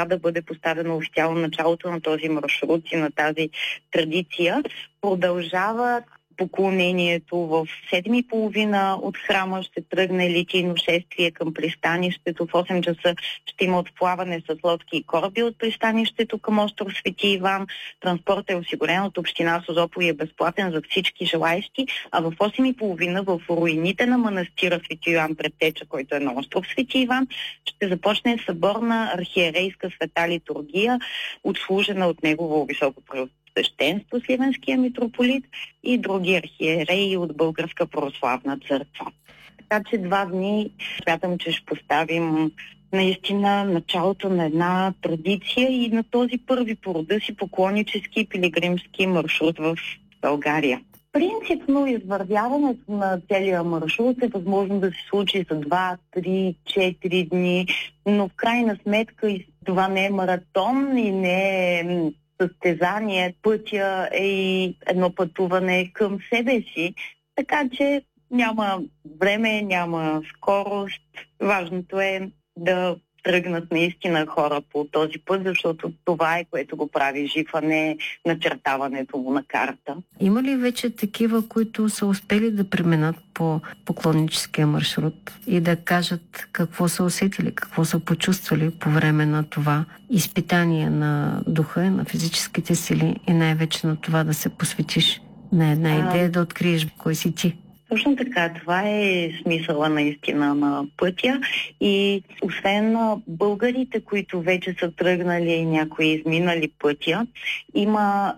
успя да бъде поставено официално началото на този маршрут и на тази традиция. Продължава поклонението. В 7:30 от храма ще тръгне литийно шествие към пристанището. В 8 часа ще има отплаване с лодки и кораби от пристанището към остров Свети Иван. Транспортът е осигурен от община Созопол и е безплатен за всички желаещи. А в 8:30 в руините на манастира Свети Йоан Предтеча, който е на остров Свети Иван, ще започне съборна архиерейска света литургия, отслужена от негово високо свещенство, Сливенския митрополит и други архиереи от Българска православна църква. Така че 2 дни смятам, че ще поставим наистина началото на една традиция и на този първи по рода си поклоннически пилигримски маршрут в България. Принципно извървяването на целия маршрут е възможно да се случи за 2, 3, 4 дни, но в крайна сметка това не е маратон и не е състезание. Пътя е и едно пътуване към себе си, така че няма време, няма скорост. Важното е да тръгнат наистина хора по този път, защото това е, което го прави жив, а не начертаването му на карта. Има ли вече такива, които са успели да преминат по поклонническия маршрут и да кажат какво са усетили, какво са почувствали по време на това изпитание на духа, на физическите сили и най-вече на това да се посветиш на една идея, да откриеш кой си ти? Точно така, това е смисъла наистина на пътя и освен на българите, които вече са тръгнали и някои изминали пътя, има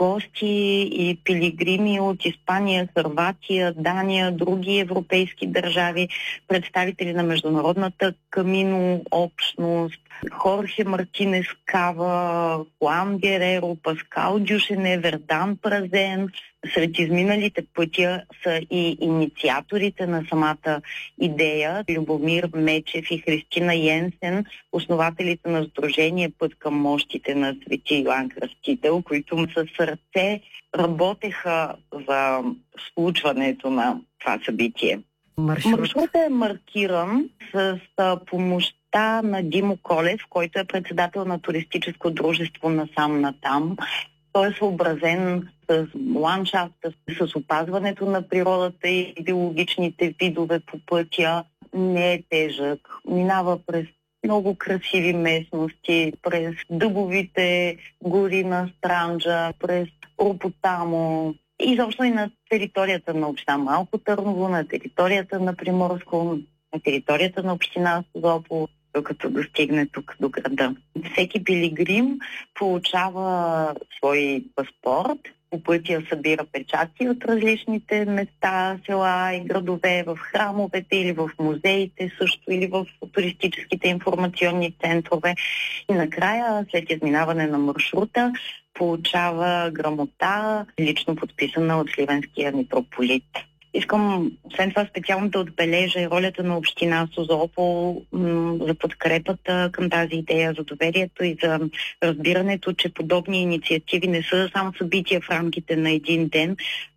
гости и пилигрими от Испания, Хърватия, Дания, други европейски държави, представители на международната Камино общност, Хорхе Мартинес Кава, Хуан Гереро, Паскал Дюшене, Вердан Празен. Сред изминалите пътя са и инициаторите на самата идея Любомир Мечев и Христина Йенсен, основателите на Сдружение Път към мощите на Свети Йоан Кръстител, които със сърце работеха за случването на това събитие. Маршрутът е маркиран с помощта на Димо Колев, който е председател на туристическо дружество Насам Натам. Той е съобразен с ландшафта, с опазването на природата и биологичните видове по пътя. Не е тежък. Минава през много красиви местности, през дъбовите гори на Странджа, през Ропотамо и изобщо и на територията на община Малко Търново, на територията на Приморско, на територията на община Созопол, докато достигне тук до града. Всеки пилигрим получава свой паспорт, по пътя събира печати от различните места, села и градове, в храмовете или в музеите също, или в туристическите информационни центрове. И накрая, след изминаване на маршрута, получава грамота, лично подписана от Сливенския митрополит. Искам, освен това, специално да отбележа и ролята на община Созопол за подкрепата към тази идея, за доверието и за разбирането, че подобни инициативи не са само събития в рамките на един ден.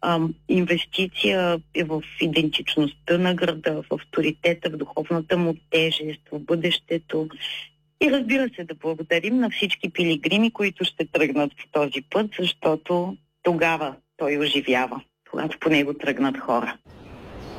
Инвестиция е в идентичността на града, в авторитета, в духовната му тежест, в бъдещето. И разбира се, да благодарим на всички пилигрими, които ще тръгнат по този път, защото тогава той оживява, когато по него тръгнат хора.